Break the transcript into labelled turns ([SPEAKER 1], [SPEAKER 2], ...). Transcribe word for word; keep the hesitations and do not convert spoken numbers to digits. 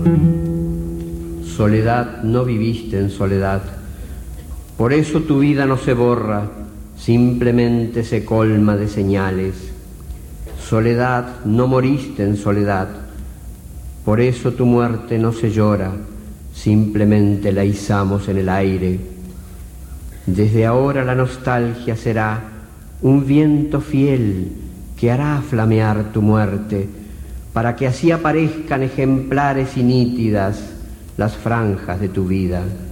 [SPEAKER 1] Soledad, no viviste en soledad, por eso tu vida no se borra, simplemente se colma de señales. Soledad, no moriste en soledad, por eso tu muerte no se llora, simplemente la izamos en el aire. Desde ahora la nostalgia será un viento fiel que hará flamear tu muerte, para que así aparezcan ejemplares y nítidas las franjas de tu vida.